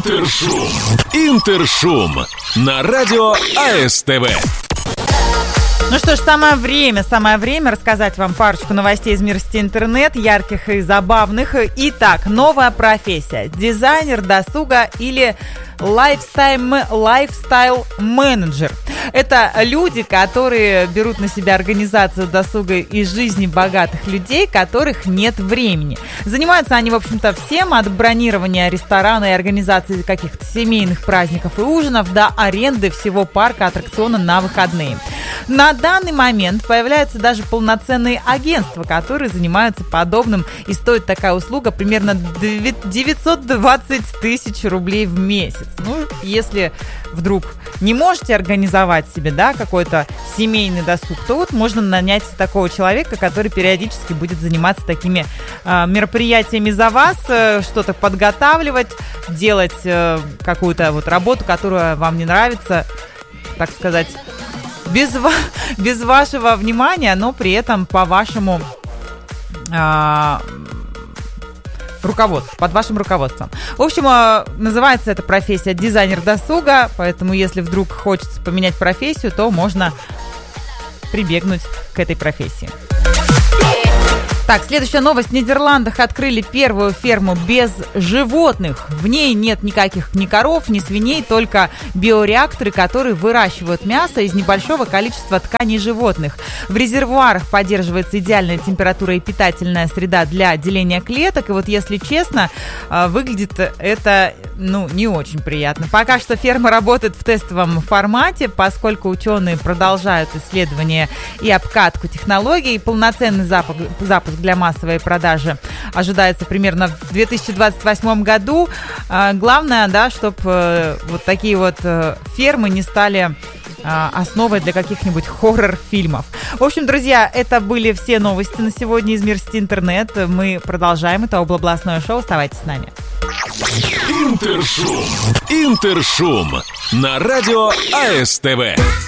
Интершум на радио АСТВ. Ну что ж, самое время рассказать вам парочку новостей из мира сети интернет, ярких и забавных. Итак, новая профессия. Дизайнер досуга или лайфстайл-менеджер. Это люди, которые берут на себя организацию досуга и жизни богатых людей, которых нет времени. Занимаются они, в общем-то, всем, от бронирования ресторана и организации каких-то семейных праздников и ужинов до аренды всего парка аттракциона на выходные. На данный момент появляются даже полноценные агентства, которые занимаются подобным, и стоит такая услуга примерно 920 тысяч рублей в месяц. Ну, если вдруг не можете организовать себе, да, какой-то семейный досуг, то вот можно нанять такого человека, который периодически будет заниматься такими мероприятиями за вас, что-то подготавливать, делать какую-то вот работу, которая вам не нравится, так сказать, без вашего внимания, но при этом по вашему руководству, под вашим руководством. В общем, называется эта профессия дизайнер досуга, поэтому если вдруг хочется поменять профессию, то можно прибегнуть к этой профессии. Так, следующая новость. В Нидерландах открыли первую ферму без животных. В ней нет никаких ни коров, ни свиней, только биореакторы, которые выращивают мясо из небольшого количества тканей животных. В резервуарах поддерживается идеальная температура и питательная среда для деления клеток. И вот, если честно, выглядит это, не очень приятно. Пока что ферма работает в тестовом формате, поскольку ученые продолжают исследования и обкатку технологий. Полноценный запуск для массовой продажи ожидается примерно в 2028 году. Главное, да, чтобы вот такие вот фермы не стали основой для каких-нибудь хоррор-фильмов. В общем, друзья, это были все новости на сегодня из мира сети интернет. Мы продолжаем. Это областное шоу. Оставайтесь с нами. Интершум на радио АСТВ.